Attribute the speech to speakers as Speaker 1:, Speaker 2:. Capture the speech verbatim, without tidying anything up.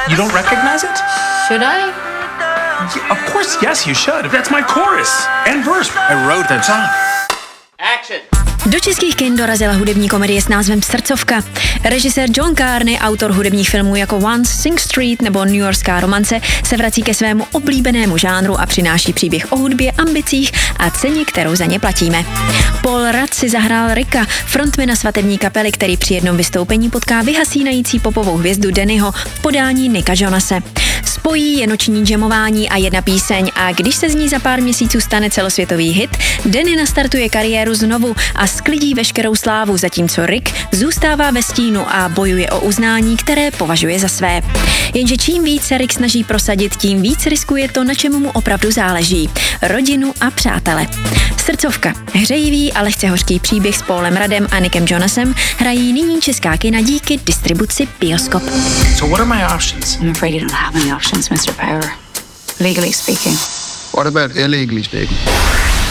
Speaker 1: You don't recognize it?
Speaker 2: Should I?
Speaker 1: Yeah, of course, yes, you should. That's my chorus and verse. I wrote that song.
Speaker 2: Action.
Speaker 3: Do českých kin dorazila hudební komedie s názvem Srdcovka. Režisér John Carney, autor hudebních filmů jako Once, Sing Street nebo New Yorkská romance, se vrací ke svému oblíbenému žánru a přináší příběh o hudbě, ambicích a ceně, kterou za ně platíme. Paul Rudd si zahrál Ricka, frontmana svatební kapely, který při jednom vystoupení potká vyhasínající popovou hvězdu Dannyho v podání Nicka Jonase. Spojí je noční jamování a jedna píseň a když se z ní za pár měsíců stane celosvětový hit, Danny nastartuje kariéru znovu a sklidí veškerou slávu, zatímco Rick zůstává ve stínu a bojuje o uznání, které považuje za své. Jenže čím víc se Rick snaží prosadit, tím víc riskuje to, na čemu mu opravdu záleží. Rodinu a přátele. Srdcovka. Hřejivý a lehce hořký příběh s Paulem Ruddem a Nickem Jonasem hrají nyní česká kina díky distribuci Bioskop.
Speaker 1: So what are my options?
Speaker 4: I'm afraid you don't have any options, mister Power. Legally speaking.
Speaker 5: What about illegally speaking?